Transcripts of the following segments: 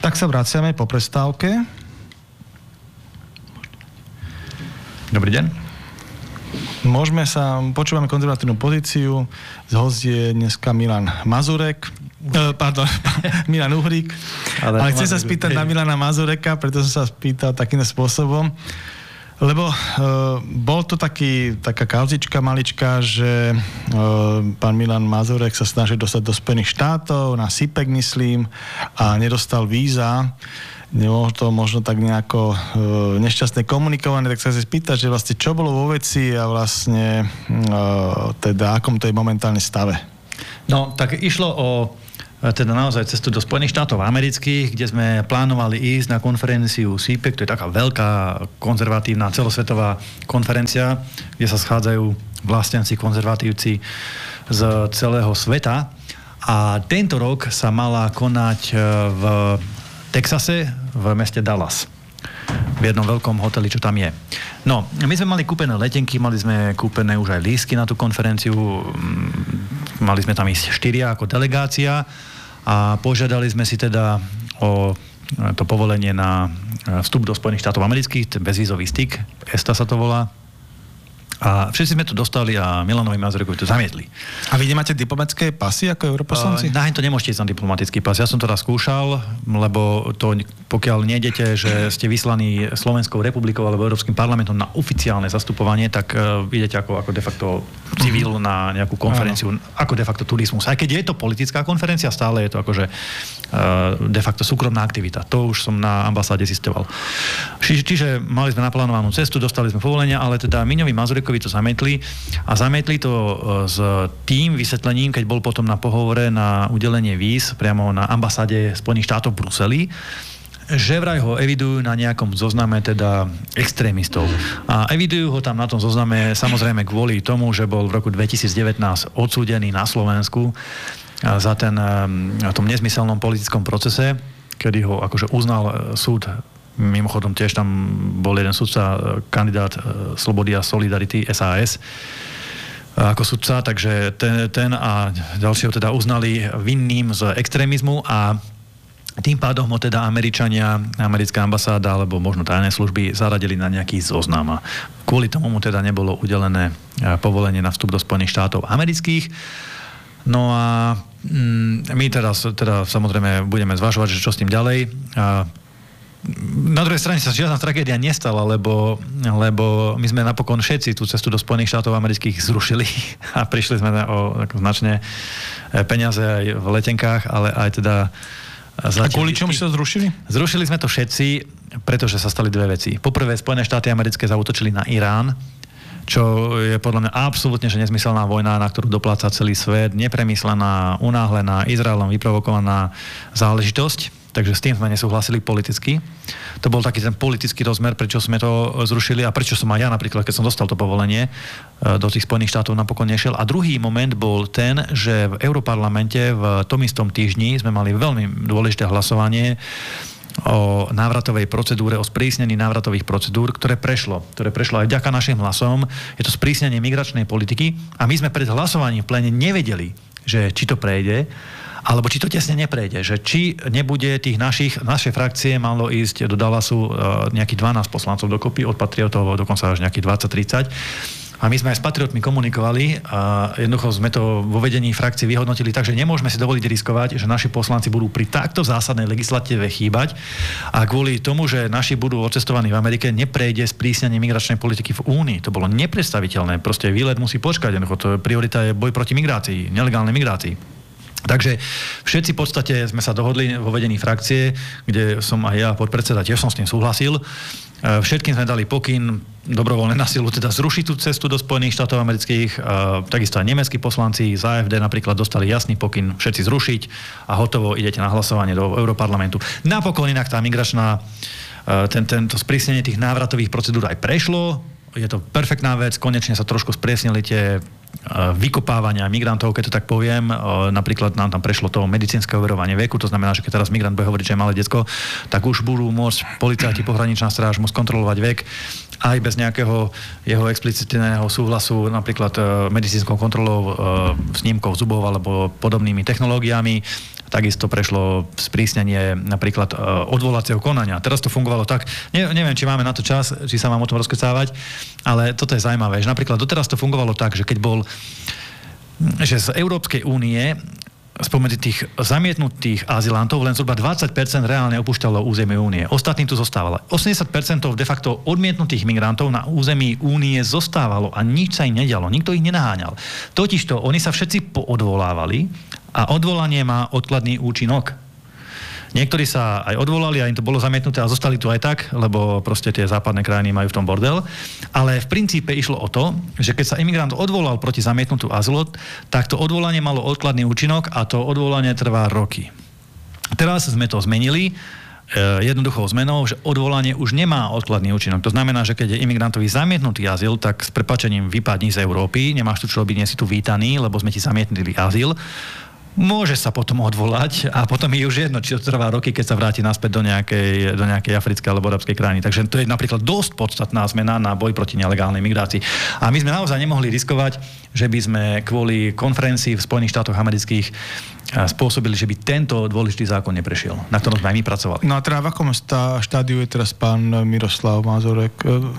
Tak sa vraciame po prestávke. Dobrý deň. Počúvame konzervatívnu pozíciu. Z host je dneska Milan Mazurek. Milan Uhrík. Ale chcem sa spýtať na Milana Mazureka, preto som sa spýtal takým spôsobom. Lebo bol to taká kauzička malička, že pán Milan Mazurek sa snažil dostať do Spojených štátov, na SIPEC myslím, a nedostal víza. Nebolo to možno tak nejako nešťastne komunikované, tak sa si spýtať, že vlastne čo bolo vo veci a vlastne teda akom to je momentálne stave. No, tak išlo o teda naozaj cestu do Spojených štátov amerických, kde sme plánovali ísť na konferenciu SIPEC, to je taká veľká konzervatívna celosvetová konferencia, kde sa schádzajú vlastniaci konzervatívci z celého sveta. A tento rok sa mala konať v Texase, v meste Dallas. V jednom veľkom hoteli, čo tam je. No, my sme mali kúpené letenky, mali sme kúpené už aj lístky na tú konferenciu, mali sme tam ísť 4 ako delegácia a požiadali sme si teda o to povolenie na vstup do Spojených štátov amerických, bezvízový styk, ESTA sa to volá. A všetci sme to dostali a Milanovi Mazurekovi to zamietli. A vy nemáte diplomatické pasy ako europoslanci? Na to nemôžete ísť na diplomatický pas. Ja som to raz skúšal, lebo to, pokiaľ nejdete, že ste vyslaní Slovenskou republikou alebo Európskym parlamentom na oficiálne zastupovanie, tak idete ako de facto civil na nejakú konferenciu, ako de facto turizmus. Aj keď je to politická konferencia, stále je to akože de facto súkromná aktivita. To už som na ambasáde zistoval. Čiže mali sme naplánovanú cestu, dostali sme povolenia, ale teda Miňovi Mazurekovi to zamietli a zamietli to s tým vysvetlením, keď bol potom na pohovore na udelenie víz priamo na ambasáde Spojených štátov v Bruseli, že vraj ho evidujú na nejakom zozname teda extrémistov. A evidujú ho tam na tom zozname samozrejme kvôli tomu, že bol v roku 2019 odsúdený na Slovensku za tom nezmyselnom politickom procese, kedy ho akože uznal súd. Mimochodom tiež tam bol jeden sudca, kandidát Slobody a Solidarity, SAS, ako sudca, takže ten a ďalšieho teda uznali vinným z extrémizmu a tým pádom ho teda Američania, americká ambasáda alebo možno tajné služby zaradili na nejaký zoznam. Kvôli tomu mu teda nebolo udelené povolenie na vstup do Spojených štátov amerických. No a my teraz teda samozrejme budeme zvažovať, že čo s tým ďalej. Na druhej strane sa žiadna tragédia nestala, lebo my sme napokon všetci tú cestu do Spojených štátov amerických zrušili a prišli sme o značne peniaze aj v letenkách, ale aj teda... A kvôli čomu ste to zrušili? Zrušili sme to všetci, pretože sa stali dve veci. Poprvé, Spojené štáty americké zaútočili na Irán, čo je podľa mňa absolútne že nezmyselná vojna, na ktorú dopláca celý svet, nepremyslená, unáhlená, Izraelom vyprovokovaná záležitosť. Takže s tým sme nesúhlasili politicky. To bol taký ten politický rozmer, prečo sme to zrušili a prečo som aj ja napríklad, keď som dostal to povolenie, do tých Spojených štátov napokon nešiel. A druhý moment bol ten, že v Europarlamente v tom istom týždni sme mali veľmi dôležité hlasovanie o návratovej procedúre, o sprísnení návratových procedúr, ktoré prešlo aj vďaka našim hlasom. Je to sprísnenie migračnej politiky a my sme pred hlasovaním v pléne nevedeli, že či to prejde, alebo či to tesne neprejde, že či nebude našej frakcie malo ísť do Dallasu nejakých 12 poslancov dokopy, od patriotov dokonca až nejakých 20-30. A my sme aj s patriotmi komunikovali a jednoducho sme to vo vedení frakcie vyhodnotili tak, že nemôžeme si dovoliť riskovať, že naši poslanci budú pri takto zásadnej legislatíve chýbať a kvôli tomu, že naši budú odcestovaní v Amerike, neprejde sprísnenie migračnej politiky v Únii. To bolo nepredstaviteľné. Proste výlet musí počkať. Priorita je boj proti migrácii, nelegálnej migrácii. Takže všetci v podstate sme sa dohodli vo vedení frakcie, kde som aj ja podpredseda, tiež som s tým súhlasil. Všetkým sme dali pokyn dobrovoľne na silu, teda zrušiť tú cestu do Spojených štátov amerických. Takisto aj nemeckí poslanci z AfD napríklad dostali jasný pokyn všetci zrušiť a hotovo idete na hlasovanie do Europarlamentu. Napokon inak tá migračná, tento sprísnenie tých návratových procedúr aj prešlo. Je to perfektná vec, konečne sa trošku spriesnili tie vykopávania migrantov, keď to tak poviem. Napríklad nám tam prešlo to medicínske overovanie veku, to znamená, že keď teraz migrant bude hovoriť, že je malé decko, tak už budú môcť policajti, pohraničná stráž mu skontrolovať vek aj bez nejakého jeho explicitného súhlasu, napríklad medicínskou kontrolou snímkov zubov alebo podobnými technológiami. Takisto prešlo sprísnenie napríklad odvolacieho konania. Teraz to fungovalo tak, neviem, či máme na to čas, či sa mám o tom rozkecávať, ale toto je zaujímavé, že napríklad doteraz to fungovalo tak, že že z Európskej únie spomedzi tých zamietnutých azylantov len zhruba 20% reálne opúšťalo územie únie. Ostatným tu zostávalo. 80% de facto odmietnutých migrantov na území únie zostávalo a nič sa im nedialo. Nikto ich nenaháňal. Totižto oni sa všetci poodvolávali a odvolanie má odkladný účinok. Niektorí sa aj odvolali a im to bolo zamietnuté a zostali tu aj tak, lebo proste tie západné krajiny majú v tom bordel. Ale v princípe išlo o to, že keď sa imigrant odvolal proti zamietnutú azylu, tak to odvolanie malo odkladný účinok a to odvolanie trvá roky. Teraz sme to zmenili jednoduchou zmenou, že odvolanie už nemá odkladný účinok. To znamená, že keď je imigrantovi zamietnutý azyl, tak s prepáčením vypadni z Európy, nemáš tu čo robiť, nie si tu vítaný, lebo sme ti zamietnili azyl. Môže sa potom odvolať a potom je už jedno, či to trvá roky, keď sa vráti naspäť do nejakej africkej alebo arabskej krajiny. Takže to je napríklad dosť podstatná zmena na boj proti nelegálnej migrácii. A my sme naozaj nemohli riskovať, že by sme kvôli konferencii v Spojených štátoch amerických spôsobili, že by tento dôležitý zákon neprešiel, na ktorom sme aj my pracovali. No a teda v akom štádiu je teraz pán Miroslav Mazurek,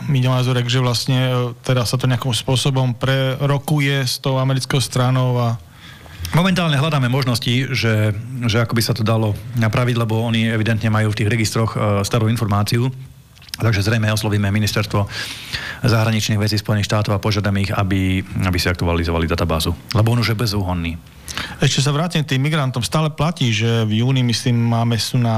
že vlastne teraz sa to nejakým spôsobom prerokuje s tou americkou stranou a momentálne hľadáme možnosti, že ako by sa to dalo napraviť, lebo oni evidentne majú v tých registroch starú informáciu. Takže zrejme oslovíme ministerstvo zahraničných vecí Spojených štátov a požiadame ich, aby si aktualizovali databázu. Lebo on už je bezúhonný. Ešte sa vrátim k tým migrantom. Stále platí, že v júni, myslím, máme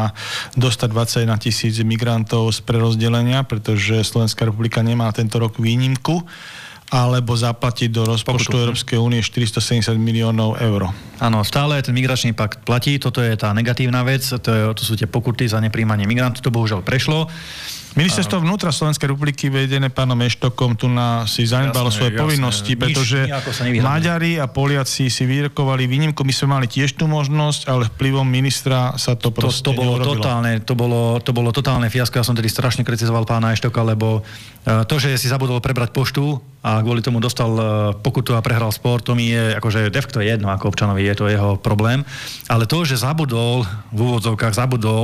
dostať 21 000 migrantov z prerozdelenia, pretože Slovenská republika nemá tento rok výnimku, alebo zaplatiť do rozpočtu Európskej únie 470 miliónov eur. Áno, stále ten migračný pakt platí, toto je tá negatívna vec, to sú tie pokuty za nepríjmanie migrantov, to bohužiaľ prešlo. Ministerstvo vnútra Slovenskej republiky vedené pánom Eštokom tu si zanedbalo svoje povinnosti, pretože Maďari a Poliaci si vyrokovali výnimku. My sme mali tiež tú možnosť, ale vplyvom ministra sa to proste neurobilo. To bolo totálne fiasko. Ja som tedy strašne kritizoval pána Eštoka, lebo to, že si zabudol prebrať poštu a kvôli tomu dostal pokutu a prehral spor, to mi je akože de facto jedno ako občanovi, je to jeho problém. Ale to, že zabudol, v úvodzovkách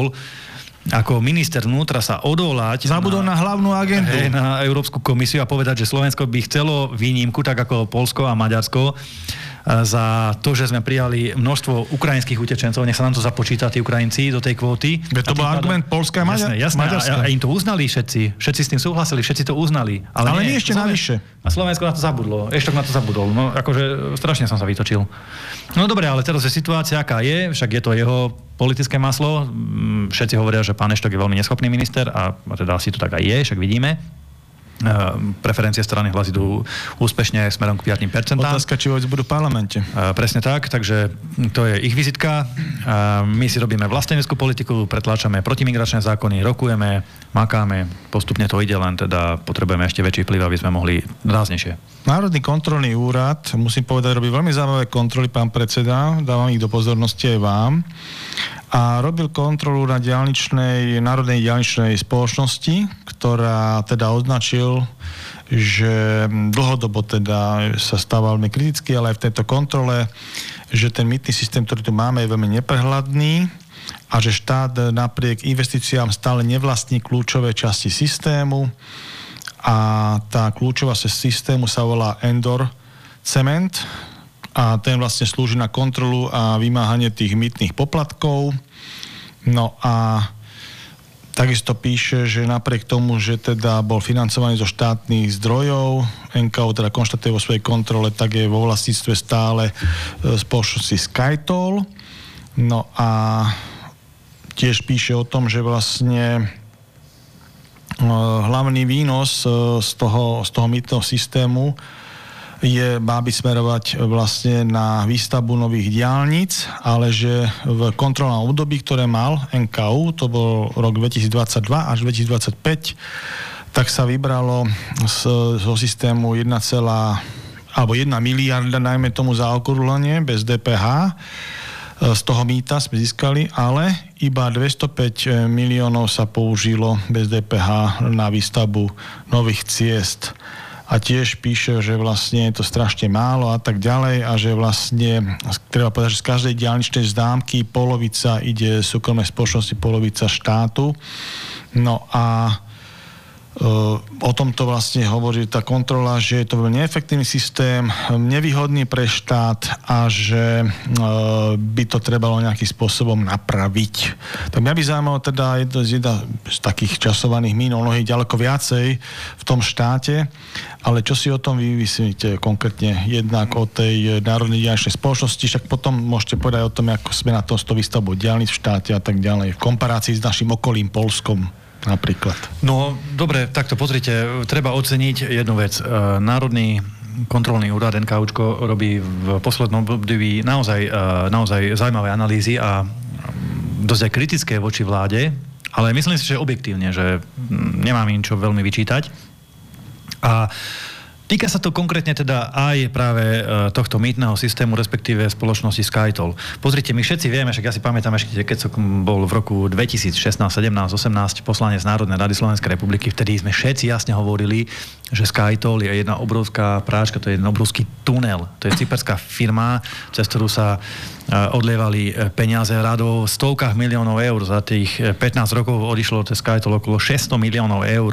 ako minister vnútra sa odvolať zabudol na hlavnú agendu. Na Európsku komisiu a povedať, že Slovensko by chcelo výnimku, tak ako Poľsko a Maďarsko, za to, že sme prijali množstvo ukrajinských utečencov. Nech sa nám to započíta, tí Ukrajinci, do tej kvóty. To bol argument Poľska a Maďarska. A im to uznali všetci. Všetci s tým súhlasili, všetci to uznali. Ale nie ešte navyše. A Slovensko na to zabudlo. Eštok na to zabudol. No akože strašne som sa vytočil. No dobre, ale teraz je situácia, aká je. Však je to jeho politické maslo. Všetci hovoria, že pán Eštok je veľmi neschopný minister a teda asi to tak aj je, však vidíme. Preferencie strany Hlas idú úspešne smerom k 5%. Otázka, či vôbec budú v parlamente. Presne tak, takže to je ich vizitka. My si robíme vlasteneckú politiku, pretláčame protimigračné zákony, rokujeme, makáme, postupne to ide, len teda potrebujeme ešte väčší vplyv, aby sme mohli ráznejšie. Národný kontrolný úrad, musím povedať, robí veľmi zaujímavé kontroly, pán predseda, dávam ich do pozornosti aj vám. A robil kontrolu na národnej diaľničnej spoločnosti, ktorá teda označil, že dlhodobo teda sa stáva veľmi kriticky, ale aj v tejto kontrole, že ten mýtny systém, ktorý tu máme, je veľmi neprehľadný a že štát napriek investíciám stále nevlastní kľúčové časti systému a tá kľúčová časť systému sa volá Endor Cement a ten vlastne slúži na kontrolu a vymáhanie tých mýtnych poplatkov. No a takisto píše, že napriek tomu, že teda bol financovaný zo štátnych zdrojov, NKÚ teda konštatuje vo svojej kontrole, tak je vo vlastníctve stále spoločnosti SkyToll. No a tiež píše o tom, že vlastne hlavný výnos z toho mýtneho systému má byť smerovať vlastne na výstavbu nových diaľnic, ale že v kontrolnom období, ktoré mal NKÚ, to bol rok 2022 až 2025, tak sa vybralo zo systému 1 miliarda, najmä tomu za okrúhlenie, bez DPH, z toho mýta sme získali, ale iba 205 miliónov sa použilo bez DPH na výstavbu nových ciest. A tiež píše, že vlastne je to strašne málo a tak ďalej a že vlastne treba povedať, že z každej diaľničnej známky polovica ide súkromnej spoločnosti, polovica štátu. No a o tomto vlastne hovorí tá kontrola, že je to veľmi neefektívny systém, nevýhodný pre štát a že by to trebalo nejakým spôsobom napraviť. Tak mňa by zaujímalo teda jedna z takých časovaných mín, ono je ďaleko viacej v tom štáte, ale čo si o tom vy myslíte konkrétne jednak o tej národnej diaľničnej spoločnosti, však potom môžete povedať o tom, ako sme na to s tou výstavbou diaľnic v štáte a tak ďalej, v komparácii s našim okolím Poľskom napríklad. No, dobre, takto pozrite, treba oceniť jednu vec. Národný kontrolný úrad NKÚčko robí v poslednom období naozaj zaujímavé analýzy a dosť aj kritické voči vláde, ale myslím si, že objektívne, že nemám im čo veľmi vyčítať. A týka sa to konkrétne teda aj práve tohto mýtneho systému, respektíve spoločnosti SkyToll. Pozrite, my všetci vieme, však ja si pamätám ešte, keď som bol v roku 2016, 17, 18 poslanec Národnej rady Slovenskej republiky, vtedy sme všetci jasne hovorili, že SkyToll je jedna obrovská práčka, to je jeden obrovský tunel. To je cyperská firma, cez ktorú sa odlievali peniaze radov v stovkách miliónov eur. Za tých 15 rokov odišlo cez SkyToll okolo 600 miliónov eur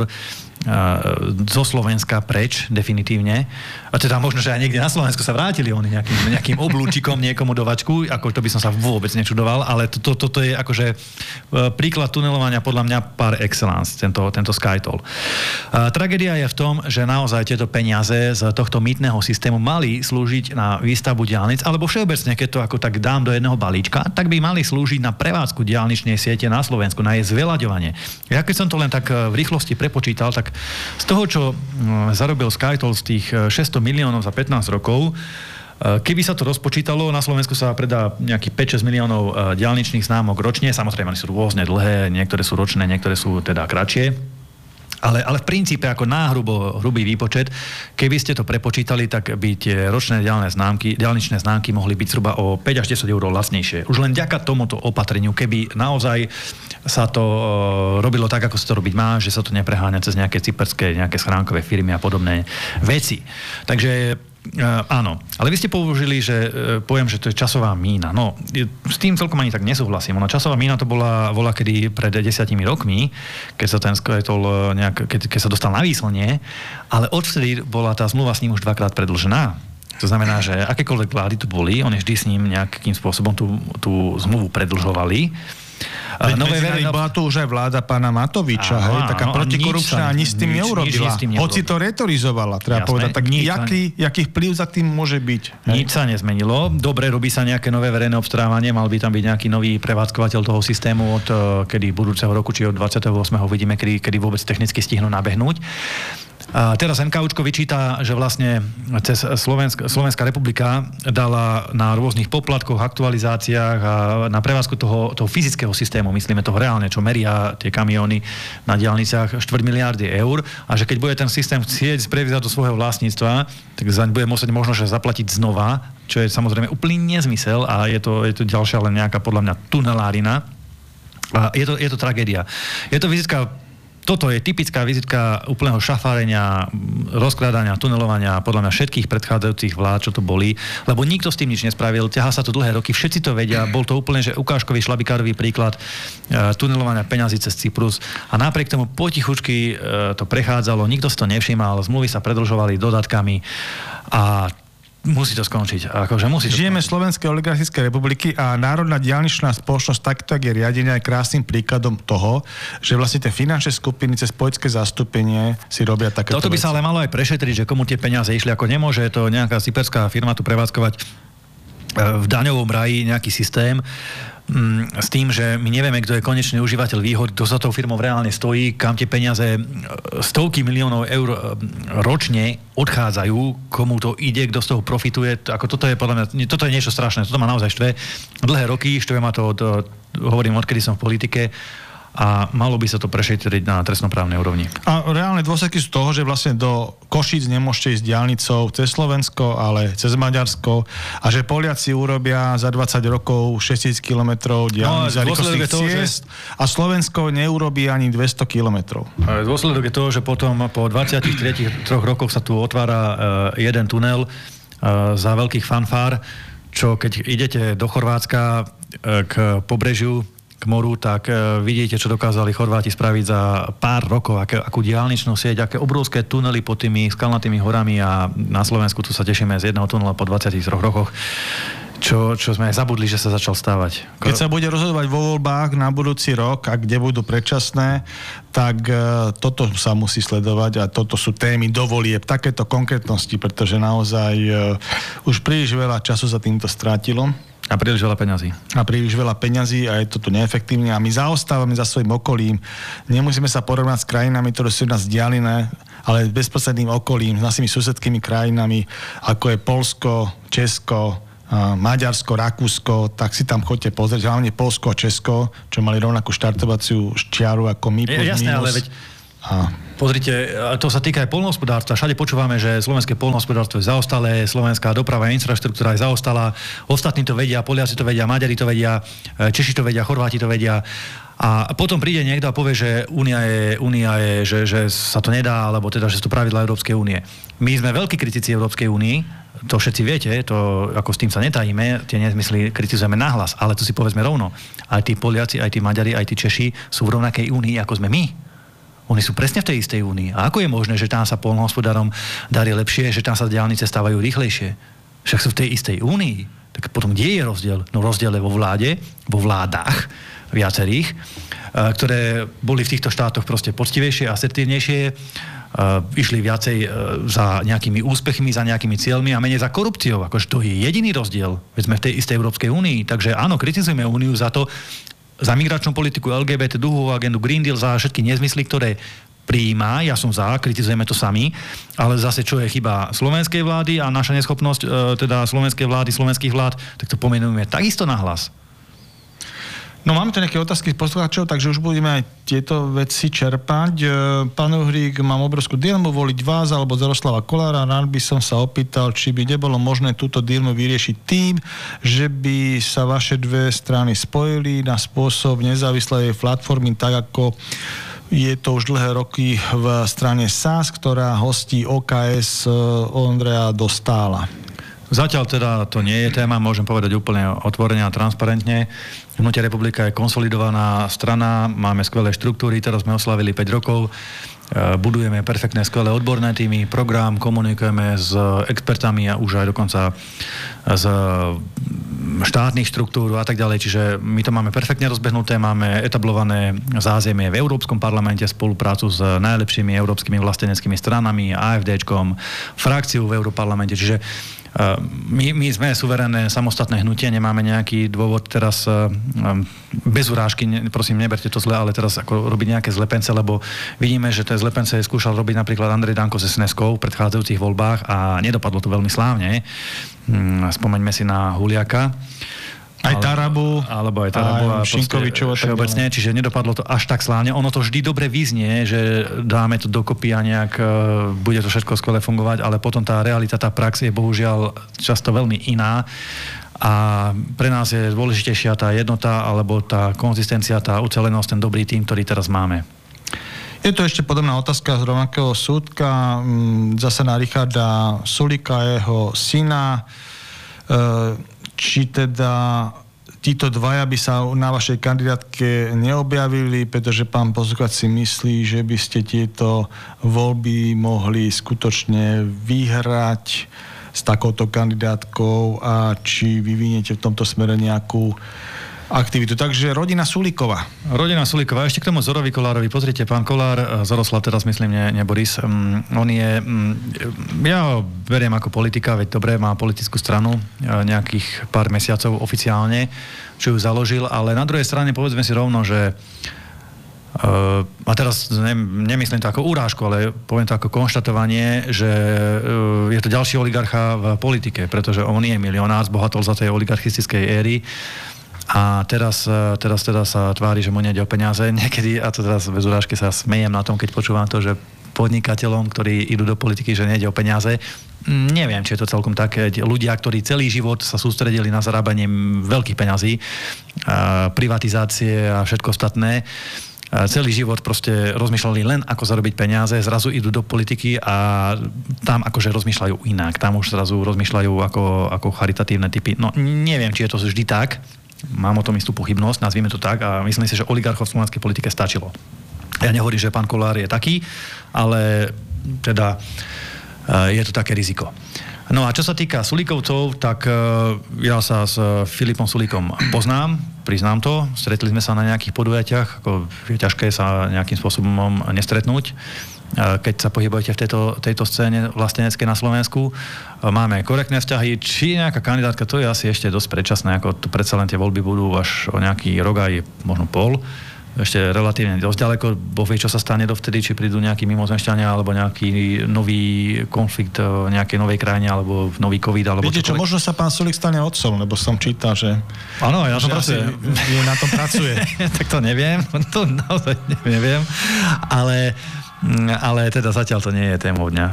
zo Slovenska preč, definitívne. A teda možno, že aj niekde na Slovensku sa vrátili oni nejakým oblúčikom niekomu do vačku, ako to by som sa vôbec nečudoval, ale toto je akože príklad tunelovania podľa mňa par excellence, tento SkyToll. Tragédia je v tom, že naozaj tieto peniaze z tohto mýtneho systému mali slúžiť na výstavbu diaľnic, alebo všeobecne, keď to ako tak dám do jedného balíčka, tak by mali slúžiť na prevádzku diaľničnej siete na Slovensku, na jej zveľaďovanie. Ja keď som to len tak v rýchlosti prepočítal, tak z toho, čo zarobil SkyToll z tých 600 miliónov za 15 rokov, keby sa to rozpočítalo, na Slovensku sa predá nejakých 5-6 miliónov diaľničných známok ročne, samozrejme sú rôzne dlhé, niektoré sú ročné, niektoré sú teda kratšie. Ale v princípe ako hrubý výpočet, keby ste to prepočítali, tak by tie ročné diaľničné známky mohli byť zhruba o 5 až 10 eur lacnejšie. Už len vďaka tomuto opatreniu, keby naozaj sa to robilo tak, ako sa to robiť má, že sa to nepreháňa cez nejaké cyperské, nejaké schránkové firmy a podobné veci. Takže áno, ale vy ste použili, že poviem, že to je časová mína. No, s tým celkom ani tak nesúhlasím. Ona časová mína to bola kedy pred 10 rokmi, keď sa ten SkyToll keď sa dostal na výslnie, ale odvtedy bola tá zmluva s ním už dvakrát predĺžená. To znamená, že akékoľvek vlády tu boli, oni vždy s ním nejakým spôsobom tú zmluvu predĺžovali. Bola tu už aj vláda pána Matoviča, taká protikorupčná, nič s tým neurobila. Hoci to retorizovala, treba povedať. Tak jaký vplyv za tým môže byť? Nič sa nezmenilo. Dobre, robí sa nejaké nové verejné obstarávanie, mal by tam byť nejaký nový prevádzkovateľ toho systému od kedy budúceho roku, či od 28. uvidíme, kedy vôbec technicky stihnú nabehnúť. A teraz NKÚčko vyčíta, že vlastne cez Slovenská republika dala na rôznych poplatkoch, aktualizáciách a na prevádzku toho fyzického systému, myslíme toho reálne, čo meria tie kamióny na diaľniciach, 4 miliardy eur a že keď bude ten systém chcieť prevziať do svojho vlastníctva, tak zaň bude musieť možno že zaplatiť znova, čo je samozrejme úplný nezmysel a je to ďalšia len nejaká podľa mňa tunelárina. A je to tragédia. Je to vizitka. Toto je typická vizitka úplného šafárenia, rozkrádania, tunelovania podľa mňa všetkých predchádzajúcich vlád, čo to boli, lebo nikto s tým nič nespravil, ťahá sa to dlhé roky, všetci to vedia, bol to úplne že ukážkový šlabikárový príklad tunelovania peňazí cez Cyprus a napriek tomu potichučky to prechádzalo, nikto si to nevšímal, zmluvy sa predĺžovali dodatkami a musí to skončiť. Žijeme v Slovenskej oligarchickej republiky a Národná diaľničná spoločnosť takto je riadená aj krásnym príkladom toho, že vlastne tie finančné skupiny cez politické zastúpenie si robia takéto Toto by veci. sa ale malo aj prešetriť, že komu tie peniaze išli, ako nemôže to nejaká cyperská firma tu prevádzkovať v daňovom raji nejaký systém s tým, že my nevieme, kto je konečný užívateľ výhod, kto za tou firmou reálne stojí, kam tie peniaze stovky miliónov eur ročne odchádzajú, komu to ide, kto z toho profituje. Toto je podľa mňa, toto je niečo strašné, toto ma naozaj štve. Dlhé roky, štve ma to hovorím, odkedy som v politike a malo by sa to prešetriť na trestnoprávnej úrovni. A reálne dôsledky sú toho, že vlastne do Košíc nemôžete ísť diaľnicou cez Slovensko, ale cez Maďarsko a že Poliaci urobia za 20 rokov 6000 kilometrov diaľnic za rýchlostných ciest a Slovensko neurobí ani 200 kilometrov. Dôsledok je toho, že potom po 23 rokoch sa tu otvára jeden tunel za veľkých fanfár, čo keď idete do Chorvátska k pobrežiu, k moru, tak vidíte, čo dokázali Chorváti spraviť za pár rokov, akú diaľničnú sieť, aké obrovské tunely pod tými skalnatými horami a na Slovensku tu sa tešíme z jedného tunela po 23 rokoch, čo sme aj zabudli, že sa začal stávať. Keď sa bude rozhodovať vo voľbách na budúci rok a kde budú predčasné, tak toto sa musí sledovať a toto sú témy do volieb, takéto konkrétnosti, pretože naozaj už príliš veľa času sa týmto strátilo. A príliš veľa peňazí. A je to tu neefektívne. A my zaostávame za svojím okolím. Nemusíme sa porovnať s krajinami, ktoré sú nás vzdialené, ale bezprostredným okolím, s našimi susedskými krajinami, ako je Poľsko, Česko, Maďarsko, Rakúsko, tak si tam choďte pozrieť, hlavne Poľsko a Česko, čo mali rovnakú štartovaciu čiaru ako my. Jasné, ale veď pozrite, to sa týka aj poľnohospodárstva. Všade počúvame, že slovenské poľnohospodárstvo je zaostalé, slovenská doprava a infraštruktúra je zaostalá. Ostatní to vedia, Poliaci to vedia, Maďari to vedia, Češi to vedia, Chorváti to vedia. A potom príde niekto a povie, že únia je že sa to nedá, alebo teda, že sú to pravidlá Európskej únie. My sme veľkí kritici Európskej únie, to všetci viete, to ako s tým sa netajíme, tie nezmysly kritizujeme nahlas, ale to si povedzme rovno. Aj tí Poliaci, aj tí Maďari, aj tí Češi sú v rovnakej únii, ako sme my. Oni sú presne v tej istej únii. A ako je možné, že tam sa poľnohospodárom darí lepšie, že tam sa diaľnice stávajú rýchlejšie? Však sú v tej istej únii. Tak potom kde je rozdiel? No rozdiel je vo vláde, vo vládach viacerých, ktoré boli v týchto štátoch proste poctivejšie, asertívnejšie, išli viacej za nejakými úspechmi, za nejakými cieľmi a menej za korupciou. Akože to je jediný rozdiel. Veď sme v tej istej Európskej únii. Takže áno, kritizujeme úniu za to, za migračnú politiku, LGBT, dúhovú agendu, Green Deal, za všetky nezmysly, ktoré prijíma, ja som za, kritizujeme to sami, ale zase čo je chyba slovenskej vlády a naša neschopnosť, teda slovenskej vlády, slovenských vlád, tak to pomenujeme takisto nahlas. No máme tu nejaké otázky z poslucháčov, takže už budeme aj tieto veci čerpať. Pán Uhrík, mám obrovskú dilemu voliť vás alebo Jaroslava Kollára. Rád by som sa opýtal, či by nebolo možné túto dilemu vyriešiť tým, že by sa vaše dve strany spojili na spôsob nezávislej platformy, tak ako je to už dlhé roky v strane SAS, ktorá hostí OKS Ondreja Dostála. Zatiaľ teda to nie je téma, môžem povedať úplne otvorene a transparentne. Hnutie Republika je konsolidovaná strana, máme skvelé štruktúry, teraz sme oslavili 5 rokov, budujeme perfektné, skvelé odborné týmy, program, komunikujeme s expertami a už aj dokonca z štátnych štruktúr a tak ďalej. Čiže my to máme perfektne rozbehnuté, máme etablované zázemie v Európskom parlamente, spoluprácu s najlepšími európskymi vlasteneckými stranami, AfDčkom, frakciu v Európarlamente. Čiže my sme suverénne samostatné hnutie, nemáme nejaký dôvod teraz bez urážky, prosím, neberte to zle, ale teraz ako robiť nejaké zlepence, lebo vidíme, že tie zlepence skúšal robiť napríklad Andrej Danko ze Sneskou v predchádzajúcich voľbách a nedopadlo to veľmi slávne. Spomeňme si na Huliaka. Aj Tarabu. Alebo aj Tarabu a Šinkovičovo. Všeobecne, čiže nedopadlo to až tak slávne. Ono to vždy dobre vyznie, že dáme to dokopy a nejak bude to všetko skvelé fungovať, ale potom tá realita, tá prax je bohužiaľ často veľmi iná. A pre nás je dôležitejšia tá jednota, alebo tá konzistencia, tá ucelenosť, ten dobrý tým, ktorý teraz máme. Je to ešte podobná otázka z rovnakého súdka, zase na Richarda Sulíka, jeho syna. Či teda títo dvaja by sa na vašej kandidátke neobjavili, pretože pán poslucháč si myslí, že by ste tieto voľby mohli skutočne vyhrať s takouto kandidátkou a či vyviniete v tomto smere nejakú aktivitu. Takže rodina Sulíková. Rodina Sulíková. Ešte k tomu Zorovi Kollárovi. Pozrite, pán Kollár, Zoroslav teraz myslím, nie Boris. On je, ja ho beriem ako politika, veď dobre, má politickú stranu nejakých pár mesiacov oficiálne, čo ju založil, ale na druhej strane povedzme si rovno, že a teraz nemyslím to ako urážku, ale poviem to ako konštatovanie, že je to ďalší oligarcha v politike, pretože on je milionár, zbohatol za tej oligarchistickej éry A teraz teda sa tvári, že mu nejde o peniaze. Niekedy, a to teraz bez urážky sa smejem na tom, keď počúvam to, že podnikateľom, ktorí idú do politiky, že nejde o peniaze. Neviem, či je to celkom také. Ľudia, ktorí celý život sa sústredili na zarábanie veľkých peňazí, privatizácie a všetko ostatné, celý život proste rozmýšľali len ako zarobiť peniaze, zrazu idú do politiky a tam akože rozmýšľajú inak. Tam už zrazu rozmýšľajú ako charitatívne typy. No neviem, či je to vždy tak. Mám o tom istú pochybnosť, nazvime to tak, a myslím si, že oligarchov v slovenskej politike stačilo. Ja nehovorím, že pán Kollár je taký, ale teda je to také riziko. No a čo sa týka Sulíkovcov, tak ja sa s Filipom Sulíkom poznám, priznám to, stretli sme sa na nejakých podujatiach, ako je ťažké sa nejakým spôsobom nestretnúť, keď sa pohybujete v tejto scéne vlasteneckej na Slovensku. Máme korektné vzťahy, či nejaká kandidátka, to je asi ešte dosť predčasné, ako to predsa len tie voľby budú až o nejaký rok aj možno pol. Ešte relatívne dosť ďaleko, Boh vie, čo sa stane dovtedy, či prídu nejakí mimozemšťania, alebo nejaký nový konflikt v nejakej novej krajine, alebo nový COVID, alebo viete čo, možno sa pán Sulík stane otcom, lebo som čítal, že... Áno, ja som pracuje. Na tom pracuje. Tak to neviem, to naozaj neviem, ale teda zatiaľ to nie je témou dňa.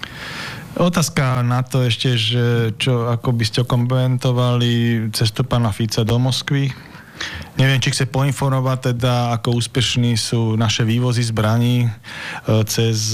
Otázka na to ešte, že čo, ako by ste komentovali cestu pána Fica do Moskvy. Neviem, či chce poinformovať teda, ako úspešní sú naše vývozy zbraní cez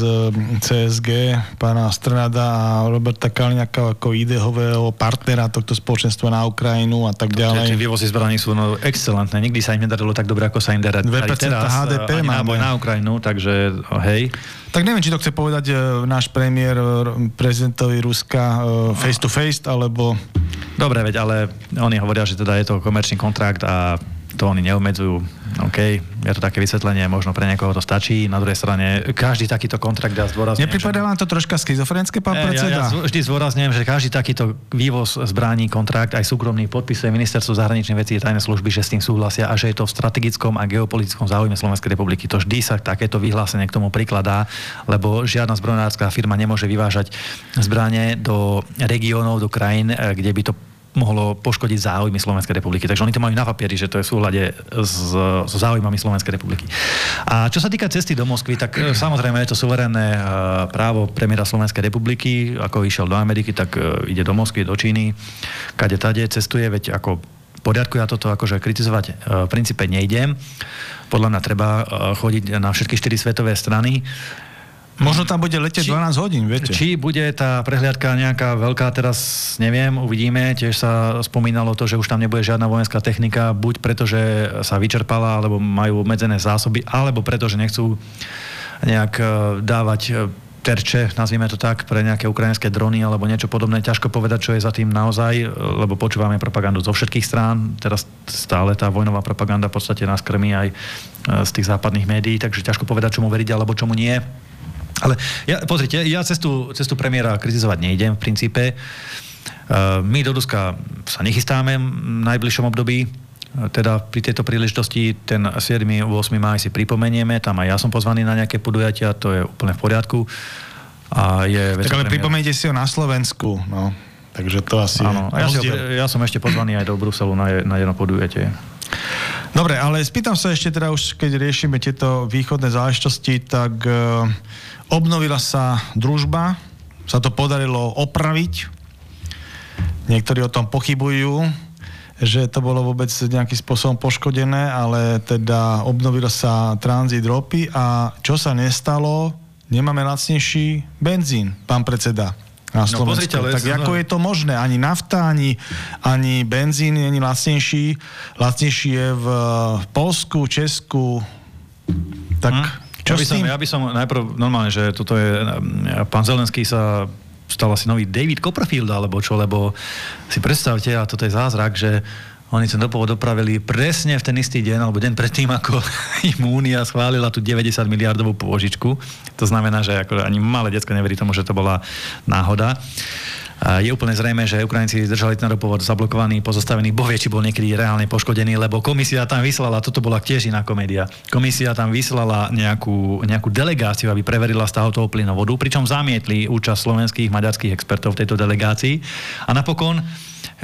CSG, pána Strnada a Roberta Kaliňáka ako ideového partnera tohto spoločenstva na Ukrajinu a tak ďalej. Tie vývozy zbraní sú excelentné. Nikdy sa im nedarilo tak dobre, ako sa im darí 2% teraz. HDP máme na Ukrajinu, takže hej. Tak neviem, či to chce povedať náš premiér prezidentovi Ruska face to face, alebo... Dobre, veď, ale oni hovoria, že teda je to komerčný kontrakt a to oni neobmedzujú. OK, je to také vysvetlenie, možno pre niekoho to stačí. Na druhej strane, každý takýto kontrakt, ja zdôrazňujem... Nepripadá vám to troška schizofrenské, pán predseda? Ja vždy zdôrazňujem, že každý takýto vývoz zbraní, kontrakt, aj súkromný, podpisuje Ministerstvo zahraničných vecí a tajné služby, že s tým súhlasia a že je to v strategickom a geopolitickom záujme Slovenskej republiky. To vždy sa takéto vyhlásenie k tomu prikladá, lebo žiadna zbrojárska firma nemôže vyvážať zbrane do regiónov, do krajín, kde by to mohlo poškodiť záujmy Slovenskej republiky. Takže oni to majú na papieri, že to je v súhľade so záujmami Slovenskej republiky. A čo sa týka cesty do Moskvy, tak samozrejme je to suverénne právo premiéra Slovenskej republiky. Ako išiel do Ameriky, tak ide do Moskvy, do Číny, kade tade cestuje, veď ako v poriadku, ja toto akože kritizovať v princípe nejdem. Podľa mňa treba chodiť na všetky 4 svetové strany. Možno tam bude letieť 12 hodín, viete. Či bude tá prehliadka nejaká veľká, teraz neviem, uvidíme. Tiež sa spomínalo to, že už tam nebude žiadna vojenská technika, buď preto, že sa vyčerpala, alebo majú obmedzené zásoby, alebo preto, že nechcú nejak dávať terče, nazvime to tak, pre nejaké ukrajinské drony alebo niečo podobné. Ťažko povedať, čo je za tým naozaj, lebo počúvame propagandu zo všetkých strán. Teraz stále tá vojnová propaganda v podstate nás krmí aj z tých západných médií, takže ťažko povedať, čomu veriť alebo čomu nie. Ale pozrite, ja cestu premiéra kritizovať nejdem v princípe. My do Ruska sa nechystáme v najbližšom období. Teda pri tejto príležitosti ten 7. 8. máj si pripomenieme. Tam aj ja som pozvaný na nejaké podujatia, to je úplne v poriadku. A tak ale pripomeniete si ho na Slovensku, no. Takže to asi áno, ja som ešte pozvaný aj do Bruselu na jedno podujatie. Dobre, ale spýtam sa ešte teda už, keď riešime tieto východné záležitosti, tak obnovila sa družba, sa to podarilo opraviť. Niektorí o tom pochybujú, že to bolo vôbec nejakým spôsobom poškodené, ale teda obnovil sa tranzit ropy a čo sa nestalo, nemáme lacnejší benzín, pán predseda. Na Slovensku. No, tak ako je to možné? Ani nafta, ani benzín nie je lacnejší. Lacnejší je v Poľsku, Česku. Tak čo ja by som najprv normálne, že toto je pán Zelenský sa stal asi nový David Copperfield alebo čo, lebo si predstavte, a toto je zázrak, že oni ten dopovod dopravili presne v ten istý deň, alebo deň predtým, ako im Únia schválila tú 90 miliardovú pôžičku. To znamená, že ako ani malé decko neverí tomu, že to bola náhoda. Je úplne zrejme, že Ukrajinci držali ten ropovod zablokovaný, pozostavený, boh vie, či bol niekedy reálne poškodený, lebo komisia tam vyslala, toto bola tiež iná komédia, komisia tam vyslala nejakú delegáciu, aby preverila stav toho plynovodu, pričom zamietli účasť slovenských, maďarských expertov v tejto delegácii a napokon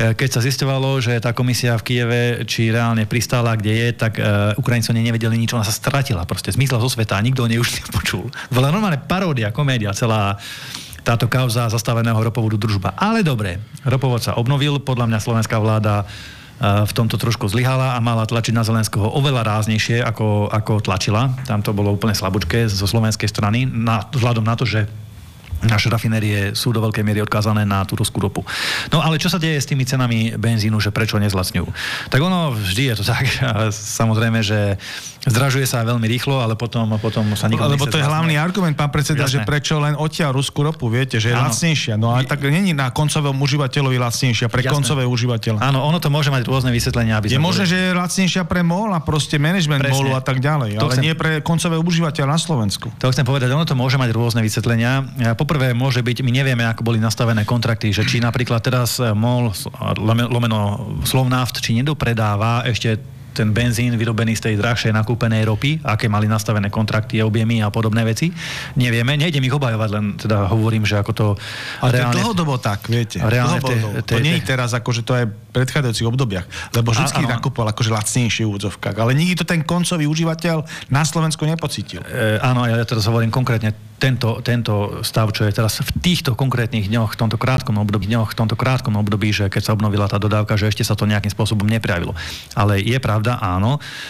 keď sa zisťovalo, že tá komisia v Kyjeve, či reálne pristála, kde je, tak Ukrajinci nevedeli nič, ona sa stratila, proste zmizla zo sveta a nikto o nej už nepočul. Bola normálne paródia, komédia, celá táto kauza zastaveného ropovodu Družba. Ale dobre, ropovod sa obnovil, podľa mňa slovenská vláda v tomto trošku zlyhala a mala tlačiť na Zelenského oveľa ráznejšie, ako tlačila. Tam to bolo úplne slabúčké zo slovenskej strany, vzhľadom na to, že naše rafinérie sú do veľkej miery odkázané na tú ruskú ropu. No ale čo sa deje s tými cenami benzínu, že prečo nezlacňujú? Tak ono vždy je to tak. Samozrejme, že zdražuje sa veľmi rýchlo, ale potom sa nikto nechce. Lebo to je hlavný argument, pán predseda, že prečo len odtiaľ ruskú ropu, viete, že je lacnejšia. No ale tak není na koncovom užívateľovi lacnejšia, pre koncové užívateľa. Áno, ono to môže mať rôzne vysvetlenia. Je možné, že je lacnejšia pre MOL a proste management MOLu a tak ďalej, ale nie pre koncové užívateľa na Slovensku. To chcem povedať, ono to môže mať rôzne vysvetlenia. Poprvé môže byť, my nevieme, ako boli nastavené kontrakty, že či napríklad teraz MOL lomeno Slovnaft, či nedopredáva ešte ten benzín vyrobený z tej drahšej nakúpenej ropy, aké mali nastavené kontrakty, objemy a podobné veci. Nevieme, nejdem ich obhajovať, len teda hovorím, že ako to ale reálne... Ale to dlhodobo tak, viete. To nie je teraz, akože to aj v predchádzajúcich obdobiach, lebo vždycky nakupoval akože lacnejšie v úvodzovkách, ale nikdy to ten koncový užívateľ na Slovensku nepocítil. Áno, ja teraz hovorím konkrétne tento stav, čo je teraz v týchto konkrétnych dňoch, v tomto krátkom období, že keď sa obnovila tá dodávka, že ešte sa to nejakým spôsobom neprejavilo. Ale je pravda, áno,